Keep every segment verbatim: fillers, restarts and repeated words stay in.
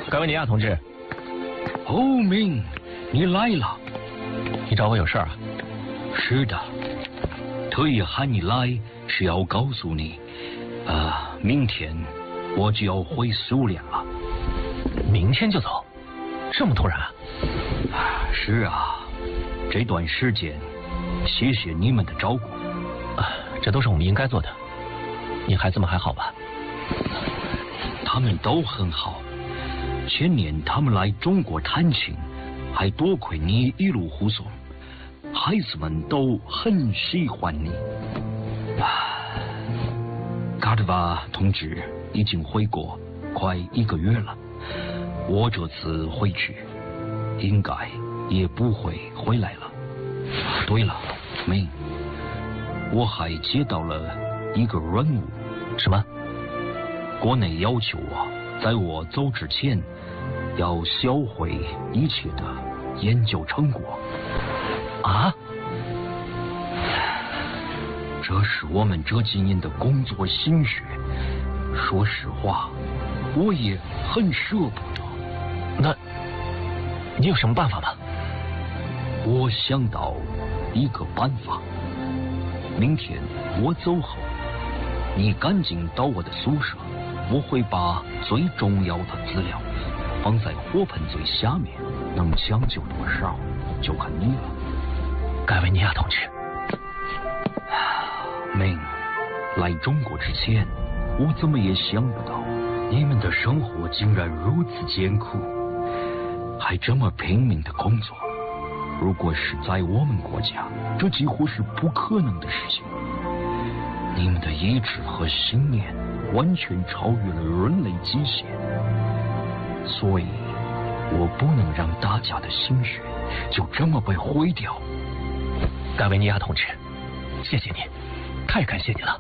盖维尼亚同志。 欧明，你来了。 你找我有事啊？ 是的，特意喊你来是要告诉你，呃，明天我就要回苏联了。 明天就走？这么突然啊？ 是啊，这段时间谢谢你们的照顾。 啊，这都是我们应该做的。你孩子们还好吧？ 他们都很好。前年他们来中国探亲，还多亏你一路护送，孩子们都很喜欢你。嘎德瓦同志已经回国快一个月了，我这次回去应该也不会回来了。对了，明，我还接到了一个任务。 什么？ 国内要求我在我走之前要销毁一切的研究成果。 啊？ 这是我们这几年的工作心血，说实话，我也很舍不得。 那，你有什么办法吗？ 我想到一个办法。明天我走后，你赶紧到我的宿舍，我会把最重要的资料放在火盆最下面，能抢救多少就看你了。 盖维尼亚同志。 明，来中国之前，我怎么也想不到你们的生活竟然如此艰苦，还这么拼命的工作。如果是在我们国家，这几乎是不可能的事情。你们的意志和信念完全超越了人类极限，所以我不能让大家的心血就这么被毁掉。 盖维尼亚同志，谢谢你，太感谢你了。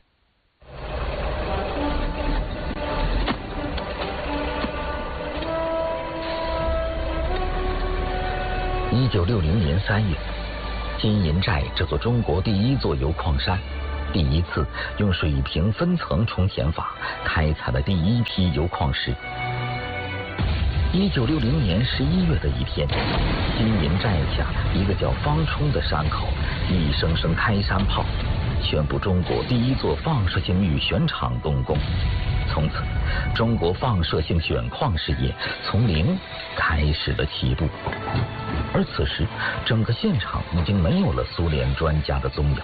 一九六零年三月，金银寨这座中国第一座油矿山，第一次用水平分层充填法开采了第一批油矿石。一九六零年十一月的一天，金银寨下一个叫方冲的山口，一声声开山炮，宣布中国第一座放射性预选厂动工。从此，中国放射性选矿事业从零开始了起步。而此时，整个现场已经没有了苏联专家的踪影。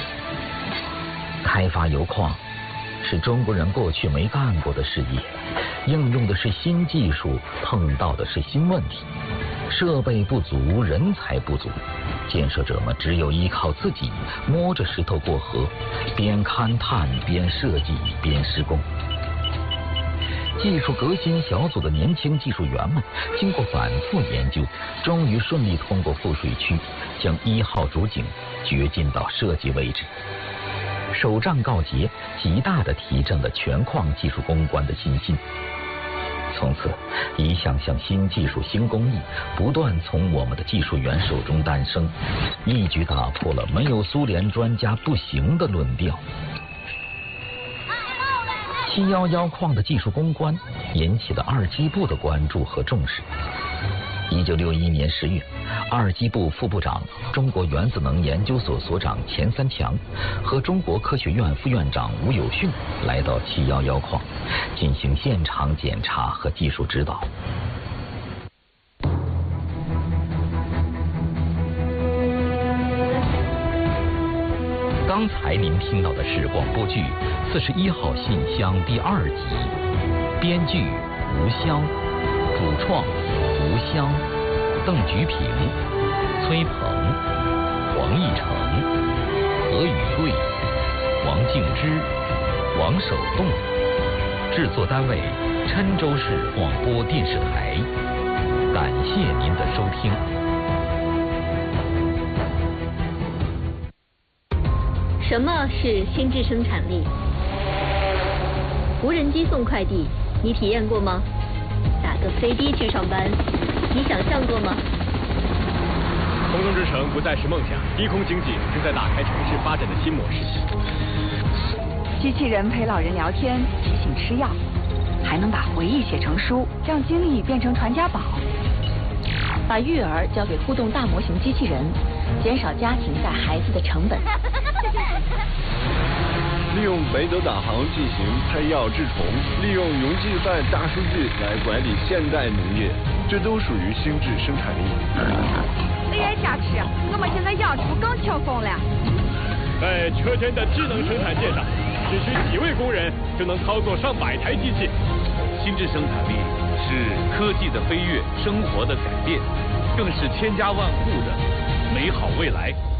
开发油矿是中国人过去没干过的事业，应用的是新技术，碰到的是新问题，设备不足，人才不足，建设者们只有依靠自己，摸着石头过河，边勘探边设计边施工。技术革新小组的年轻技术员们经过反复研究，终于顺利通过富水区，将一号主井掘进到设计位置。首仗告捷，极大地提振了全矿技术攻关的信心。从此，一项项新技术、新工艺不断从我们的技术员手中诞生，一举打破了没有苏联专家不行的论调。七一一矿的技术攻关引起了二机部的关注和重视。一九六一年十月，二机部副部长、中国原子能研究所所长钱三强和中国科学院副院长吴有训来到七一一矿，进行现场检查和技术指导。刚才您听到的是广播剧《四十一号信箱》第二集，编剧吴潇，主创吴潇、邓菊平、崔鹏、黄义成、何宇贵、王静之、王守栋，制作单位郴州市广播电视台。感谢您的收听。 什么是心智生产力？无人机送快递，你体验过吗？打个飞的去上班，你想象过吗？ 空中之城不再是梦想，低空经济正在打开城市发展的新模式。 机器人陪老人聊天，提醒吃药。 还能把回忆写成书，让经历变成传家宝。 把育儿交给互动大模型机器人，减少家庭带孩子的成本。 利用北斗导航进行配药治虫，利用云计算大数据来管理现代农业，这都属于心智生产力。 A I 加持，我们现在养猪更轻松了。 在车间的智能生产线上，只需几位工人就能操作上百台机器。 心智生产力是科技的飞跃，生活的改变，更是千家万户的美好未来。